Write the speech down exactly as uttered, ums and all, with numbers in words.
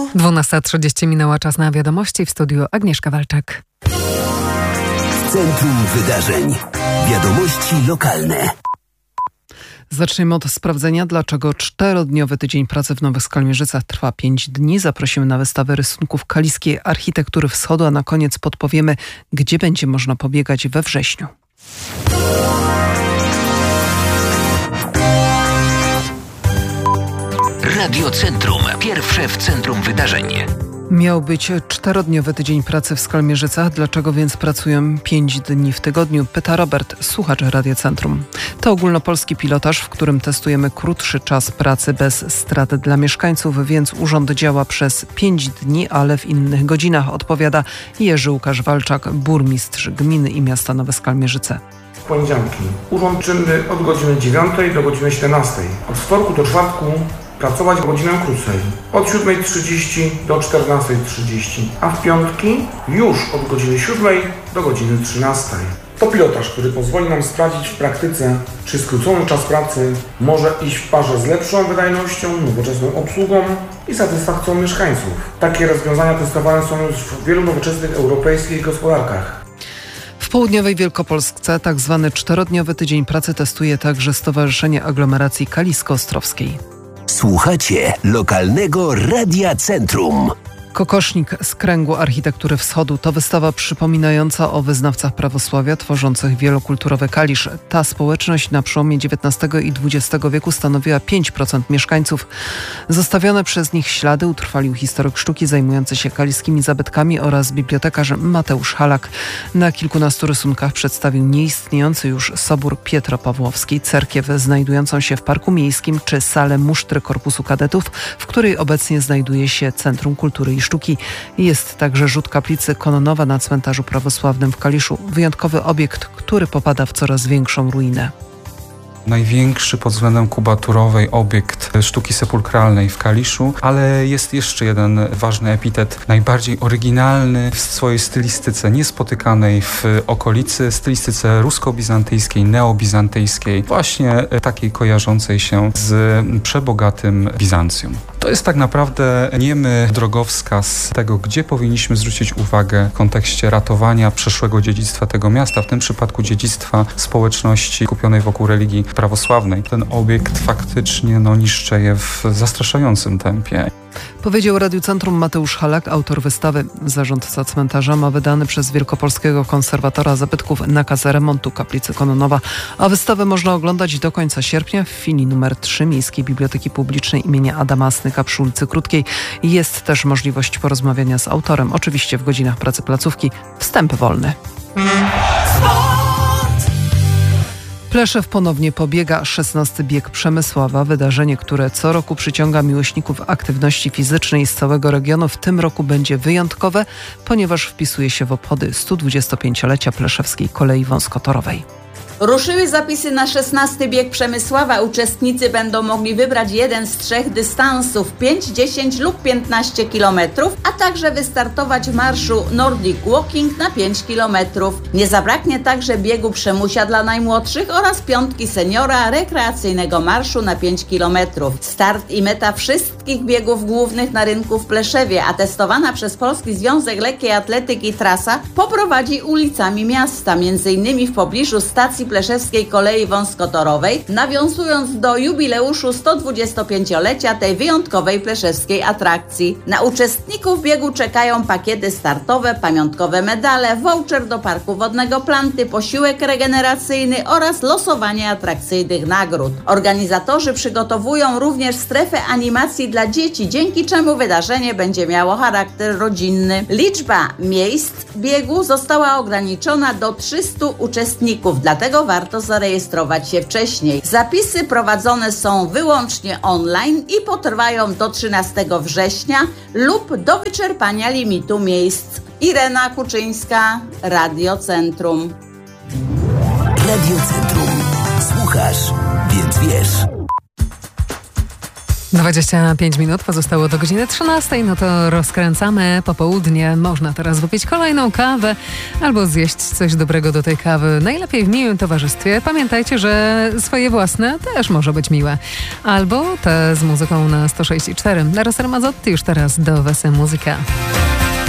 dwunasta trzydzieści minęła, czas na wiadomości. W studiu Agnieszka Walczak. W centrum wydarzeń. Wiadomości lokalne. Zaczniemy od sprawdzenia, dlaczego czterodniowy tydzień pracy w Nowych Skalmierzycach trwa pięć dni. Zaprosimy na wystawę rysunków kaliskiej architektury wschodu, a na koniec podpowiemy, gdzie będzie można pobiegać we wrześniu. Radio Centrum. Pierwsze w centrum wydarzeń. Miał być czterodniowy tydzień pracy w Skalmierzycach. Dlaczego więc pracują pięć dni w tygodniu? Pyta Robert, słuchacz Radia Centrum. To ogólnopolski pilotaż, w którym testujemy krótszy czas pracy bez strat dla mieszkańców, więc urząd działa przez pięć dni, ale w innych godzinach, odpowiada Jerzy Łukasz Walczak, burmistrz gminy i miasta Nowe Skalmierzyce. W poniedziałki urząd czynny od godziny dziewiątej do godziny siedemnastej. Od wtorku do czwartku pracować godzinę krócej, od siódmej trzydzieści do czternastej trzydzieści, a w piątki już od godziny siódmej do godziny trzynastej. To pilotaż, który pozwoli nam sprawdzić w praktyce, czy skrócony czas pracy może iść w parze z lepszą wydajnością, nowoczesną obsługą i satysfakcją mieszkańców. Takie rozwiązania testowane są już w wielu nowoczesnych europejskich gospodarkach. W południowej Wielkopolsce tak zwany czterodniowy tydzień pracy testuje także Stowarzyszenie Aglomeracji Kalisko-Ostrowskiej. Słuchacie lokalnego Radia Centrum. Kokosznik z kręgu architektury wschodu to wystawa przypominająca o wyznawcach prawosławia tworzących wielokulturowy Kalisz. Ta społeczność na przełomie dziewiętnastego i dwudziestego wieku stanowiła pięć procent mieszkańców. Zostawione przez nich ślady utrwalił historyk sztuki zajmujący się kaliskimi zabytkami oraz bibliotekarz Mateusz Halak. Na kilkunastu rysunkach przedstawił nieistniejący już Sobór Pietro-Pawłowski, cerkiew znajdującą się w Parku Miejskim czy salę musztry Korpusu Kadetów, w której obecnie znajduje się Centrum Kultury i Sztuki. Jest także rzut kaplicy Kononowa na cmentarzu prawosławnym w Kaliszu. Wyjątkowy obiekt, który popada w coraz większą ruinę. Największy pod względem kubaturowej obiekt sztuki sepulkralnej w Kaliszu, ale jest jeszcze jeden ważny epitet, najbardziej oryginalny w swojej stylistyce, niespotykanej w okolicy, stylistyce rusko-bizantyjskiej, neobizantyjskiej, właśnie takiej kojarzącej się z przebogatym Bizancjum. To jest tak naprawdę niemy drogowskaz tego, gdzie powinniśmy zwrócić uwagę w kontekście ratowania przeszłego dziedzictwa tego miasta, w tym przypadku dziedzictwa społeczności kupionej wokół religii prawosławnej. Ten obiekt faktycznie no, niszczeje w zastraszającym tempie. Powiedział Radiu Centrum Mateusz Halak, autor wystawy. Zarządca cmentarza ma wydany przez wielkopolskiego konserwatora zabytków nakaz remontu kaplicy Kononowa, a wystawę można oglądać do końca sierpnia w filii numer trzy Miejskiej Biblioteki Publicznej imienia Adama Snyka przy ulicy Krótkiej. Jest też możliwość porozmawiania z autorem, oczywiście w godzinach pracy placówki. Wstęp wolny. Pleszew ponownie pobiega szesnasty bieg Przemysława, wydarzenie, które co roku przyciąga miłośników aktywności fizycznej z całego regionu. W tym roku będzie wyjątkowe, ponieważ wpisuje się w obchody stu dwudziestopięciolecia Pleszewskiej Kolei Wąskotorowej. Ruszyły zapisy na szesnasty bieg Przemysława. Uczestnicy będą mogli wybrać jeden z trzech dystansów pięć, dziesięć lub piętnaście kilometrów, a także wystartować w marszu Nordic Walking na pięć kilometrów. Nie zabraknie także biegu Przemusia dla najmłodszych oraz piątki seniora rekreacyjnego marszu na pięć kilometrów. Start i meta wszystkich biegów głównych na rynku w Pleszewie, a testowana przez Polski Związek Lekkiej Atletyki trasa poprowadzi ulicami miasta, między innymi w pobliżu stacji Pleszewskiej Kolei Wąskotorowej, nawiązując do jubileuszu sto dwudziestopięciolecia tej wyjątkowej pleszewskiej atrakcji. Na uczestników biegu czekają pakiety startowe, pamiątkowe medale, voucher do parku wodnego Planty, posiłek regeneracyjny oraz losowanie atrakcyjnych nagród. Organizatorzy przygotowują również strefę animacji dla dzieci, dzięki czemu wydarzenie będzie miało charakter rodzinny. Liczba miejsc biegu została ograniczona do trzystu uczestników, dlatego warto zarejestrować się wcześniej. Zapisy prowadzone są wyłącznie online i potrwają do trzynastego września lub do wyczerpania limitu miejsc. Irena Kuczyńska, Radio Centrum. Radio Centrum. Słuchasz, więc wiesz. dwadzieścia pięć minut pozostało do godziny trzynastej, no to rozkręcamy popołudnie. Można teraz wypić kolejną kawę albo zjeść coś dobrego do tej kawy. Najlepiej w miłym towarzystwie. Pamiętajcie, że swoje własne też może być miłe. Albo te z muzyką na sto sześć i cztery. Eros Ramazzotti już teraz do Wesy Muzyka.